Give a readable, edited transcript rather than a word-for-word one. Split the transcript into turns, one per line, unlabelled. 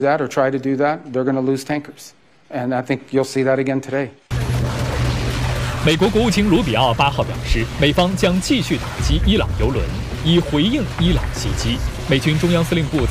that or try to do that, they're going to lose tankers. And I think you'll see that again today.
美国国务卿卢比奥8号表示，美方将继续打击伊朗油轮，以回应伊朗袭击。美军中央司令部